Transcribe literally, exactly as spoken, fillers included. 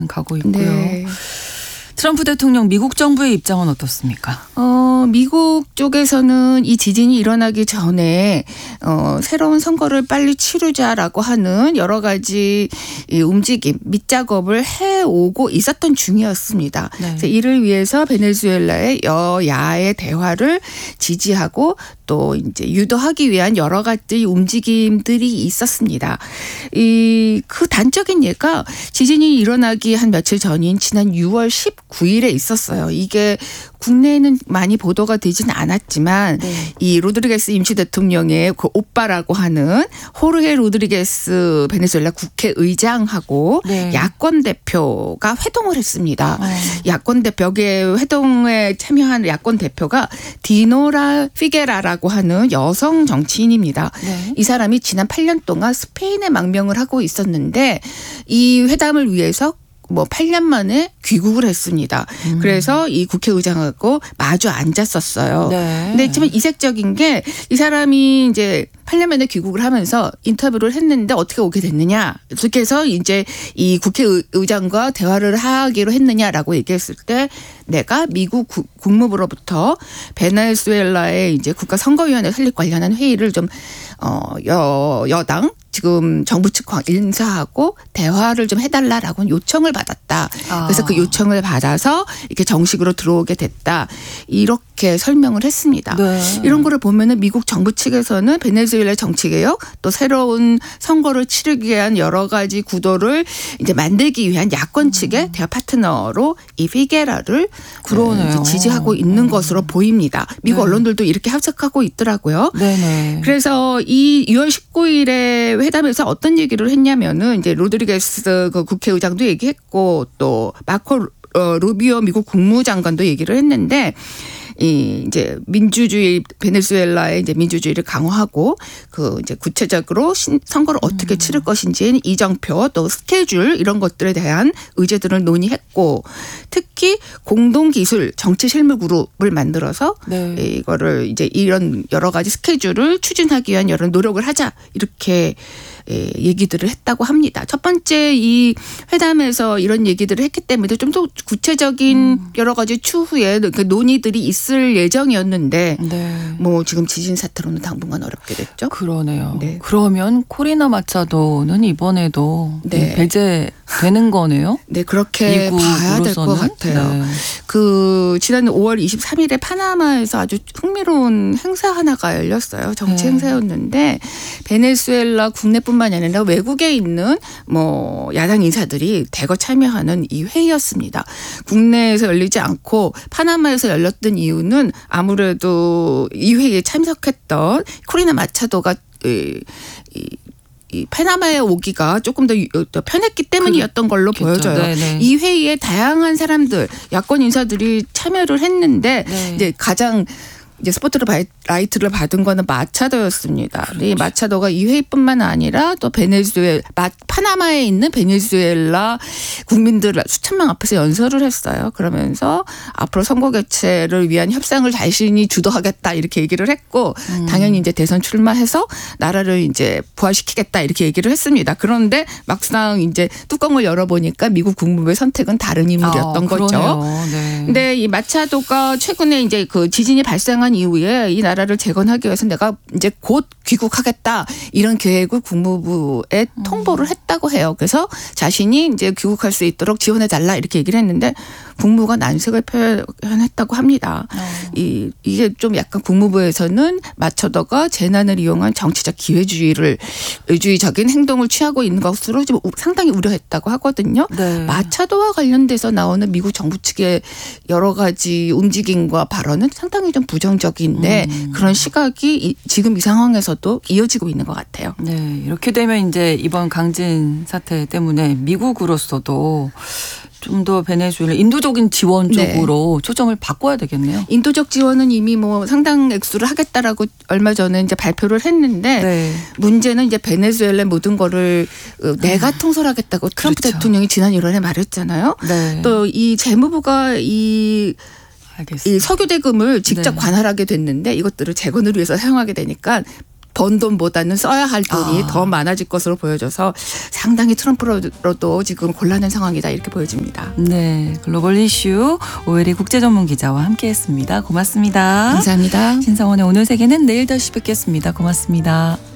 가고 있고요. 네. 트럼프 대통령 미국 정부의 입장은 어떻습니까? 어, 미국 쪽에서는 이 지진이 일어나기 전에 어, 새로운 선거를 빨리 치르자라고 하는 여러 가지 이 움직임, 밑작업을 해오고 있었던 중이었습니다. 네. 그래서 이를 위해서 베네수엘라의 여야의 대화를 지지하고 또 이제 유도하기 위한 여러 가지 움직임들이 있었습니다. 이 그 단적인 예가 지진이 일어나기 한 며칠 전인 지난 유월 십구일에 있었어요. 이게 국내에는 많이 보도가 되지는 않았지만 네. 이 로드리게스 임시 대통령의 그 오빠라고 하는 호르헤 로드리게스 베네수엘라 국회의장하고 네. 야권 대표가 회동을 했습니다. 어. 야권 대표의 회동에 참여한 야권 대표가 디노라 피게라라고 하는 여성 정치인입니다. 네. 이 사람이 지난 팔 년 동안 스페인에 망명을 하고 있었는데 이 회담을 위해서 뭐 팔 년 만에 귀국을 했습니다. 음. 그래서 이 국회의장하고 마주 앉았었어요. 네. 근데 참 이색적인 게 이 사람이 이제 팔 년 만에 귀국을 하면서 인터뷰를 했는데 어떻게 오게 됐느냐. 어떻게 해서 이제 이 국회의장과 대화를 하기로 했느냐라고 얘기했을 때 내가 미국 국무부로부터 베네수엘라의 이제 국가선거위원회 설립 관련한 회의를 좀 어, 여, 여당 지금 정부 측 인사하고 대화를 좀 해달라라고 요청을 받았다. 아. 그래서 그 요청을 받아서 이렇게 정식으로 들어오게 됐다. 이렇게 설명을 했습니다. 네. 이런 거를 보면은 미국 정부 측에서는 베네수엘라 정치개혁 또 새로운 선거를 치르기 위한 여러 가지 구도를 이제 만들기 위한 야권 측의 대화 파트너로 이 피게라를 그러네요. 지지하고 있는 것으로 보입니다. 미국 네. 언론들도 이렇게 합석하고 있더라고요. 네네. 그래서 이 유월 십구일에 회담에서 어떤 얘기를 했냐면은 이제 로드리게스 그 국회의장도 얘기했고 또 마코 루비오 미국 국무장관도 얘기를 했는데 이 이제 민주주의 베네수엘라의 이제 민주주의를 강화하고 그 이제 구체적으로 선거를 어떻게 치를 것인지 이정표 또 스케줄 이런 것들에 대한 의제들을 논의했고 특히 공동 기술 정치 실무 그룹을 만들어서 네. 이거를 이제 이런 여러 가지 스케줄을 추진하기 위한 여러 노력을 하자 이렇게 얘기들을 했다고 합니다. 첫 번째 이 회담에서 이런 얘기들을 했기 때문에 좀 더 구체적인 음. 여러 가지 추후에 논의들이 있을 예정이었는데 네. 뭐 지금 지진 사태로는 당분간 어렵게 됐죠. 그러네요. 네. 그러면 코리나 마차도는 이번에도 네. 배제되는 거네요. 네, 그렇게 봐야 될 것 같아요. 네. 그 지난 오월 이십삼일에 파나마에서 아주 흥미로운 행사 하나가 열렸어요. 정치 네. 행사였는데 베네수엘라 국내뿐만이 아니라 외국에 있는 뭐 야당 인사들이 대거 참여하는 이 회의였습니다. 국내에서 열리지 않고 파나마에서 열렸던 이유는 아무래도 이 회의에 참석했던 코리나 마차도가 이, 이 이 파나마에 오기가 조금 더 편했기 때문이었던 걸로 그렇겠죠. 보여져요. 네네. 이 회의에 다양한 사람들, 야권 인사들이 참여를 했는데 네. 이제 가장 이제 스포트라이트를 받은 거는 마차도였습니다. 그렇죠. 이 마차도가 이 회의뿐만 아니라 또 베네수엘 파나마에 있는 베네수엘라 국민들 수천 명 앞에서 연설을 했어요. 그러면서 앞으로 선거 개최를 위한 협상을 자신이 주도하겠다 이렇게 얘기를 했고 음. 당연히 이제 대선 출마해서 나라를 이제 부활시키겠다 이렇게 얘기를 했습니다. 그런데 막상 이제 뚜껑을 열어보니까 미국 국무부의 선택은 다른 인물이었던 아, 거죠. 네. 근데 이 마차도가 최근에 이제 그 지진이 발생한 이후에 이 나라를 재건하기 위해서 내가 이제 곧 귀국하겠다 이런 계획을 국무부에 음. 통보를 했다고 해요. 그래서 자신이 이제 귀국할 수 있도록 지원해 달라 이렇게 얘기를 했는데 국무부가 난색을 표현했다고 합니다. 음. 이 이게 좀 약간 국무부에서는 마차도가 재난을 이용한 정치적 기회주의를 주의적인 행동을 취하고 있는 것으로 좀 상당히 우려했다고 하거든요. 네. 마차도와 관련돼서 나오는 미국 정부 측의 여러 가지 움직임과 발언은 상당히 좀 부정적인데 음. 그런 시각이 지금 이 상황에서도 이어지고 있는 것 같아요. 네, 이렇게 되면 이제 이번 강진 사태 때문에 미국으로서도 좀 더 베네수엘라 인도적인 지원 쪽으로 네. 초점을 바꿔야 되겠네요. 인도적 지원은 이미 뭐 상당 액수를 하겠다라고 얼마 전에 이제 발표를 했는데 네. 문제는 이제 베네수엘라 모든 거를 내가 아. 통솔하겠다고 트럼프 그렇죠. 대통령이 지난 일월에 말했잖아요. 네. 또 이 재무부가 이 알겠습니다. 이 석유 대금을 직접 네. 관할하게 됐는데 이것들을 재건을 위해서 사용하게 되니까 번 돈보다는 써야 할 돈이 아. 더 많아질 것으로 보여져서 상당히 트럼프로도 지금 곤란한 상황이다 이렇게 보여집니다. 네, 글로벌 이슈 오엘이 국제전문 기자와 함께했습니다. 고맙습니다. 감사합니다. 신성원의 오늘 세계는 내일 다시 뵙겠습니다. 고맙습니다.